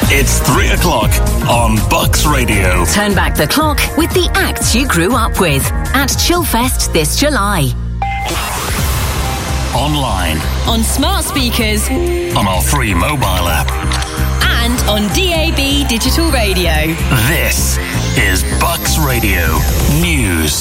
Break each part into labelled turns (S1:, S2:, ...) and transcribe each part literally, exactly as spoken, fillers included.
S1: It's three o'clock on Bucks Radio.
S2: Turn back the clock with the acts you grew up with at Chillfest this July.
S1: Online.
S3: On smart speakers.
S1: On our free mobile app.
S3: And on D A B digital radio.
S1: This is Bucks Radio News.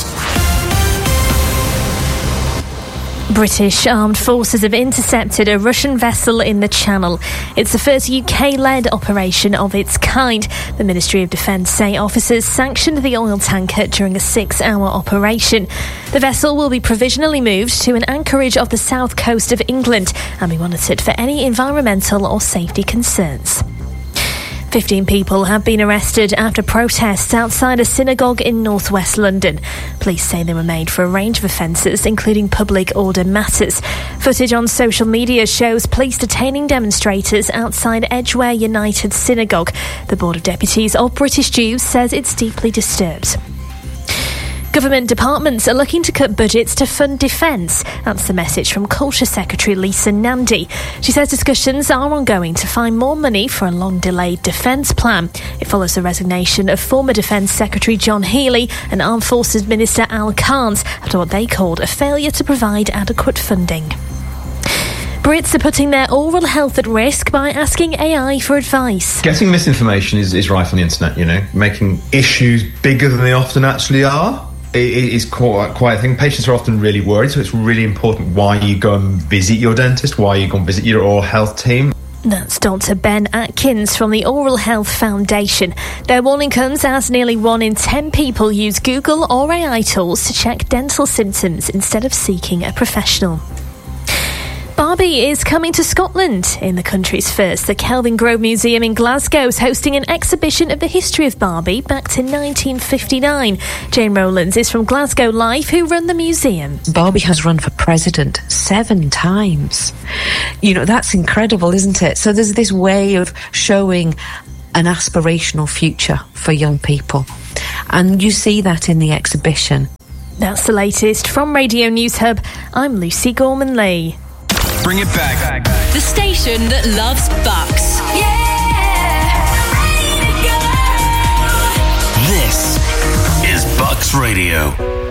S4: British armed forces have intercepted a Russian vessel in the Channel. It's the first U K-led operation of its kind. The Ministry of Defence say officers sanctioned the oil tanker during a six-hour operation. The vessel will be provisionally moved to an anchorage off the south coast of England and be monitored for any environmental or safety concerns. Fifteen people have been arrested after protests outside a synagogue in northwest London. Police say they were made for a range of offences, including public order matters. Footage on social media shows police detaining demonstrators outside Edgware United Synagogue. The Board of Deputies of British Jews says it's deeply disturbed. Government departments are looking to cut budgets to fund defence. That's the message from Culture Secretary Lisa Nandy. She says discussions are ongoing to find more money for a long-delayed defence plan. It follows the resignation of former Defence Secretary John Healey and Armed Forces Minister Al Carnes after what they called a failure to provide adequate funding. Brits are putting their oral health at risk by asking A I for advice.
S5: Getting misinformation is, is rife on the internet, you know, making issues bigger than they often actually are. It is quite, quite a thing. Patients are often really worried, so it's really important why you go and visit your dentist, why you go and visit your oral health team.
S4: That's Doctor Ben Atkins from the Oral Health Foundation. Their warning comes as nearly one in ten people use Google or A I tools to check dental symptoms instead of seeking a professional. Barbie is coming to Scotland. In the country's first, the Kelvingrove Museum in Glasgow is hosting an exhibition of the history of Barbie back to nineteen fifty-nine. Jane Rowlands is from Glasgow Live, who run the museum.
S6: Barbie has run for president seven times. You know, that's incredible, isn't it? So there's this way of showing an aspirational future for young people. And you see that in the exhibition.
S4: That's the latest from Radio News Hub. I'm Lucy Gorman-Lee.
S1: Bring it back.
S3: The station that loves Bucks.
S1: Yeah! This is Bucks Radio.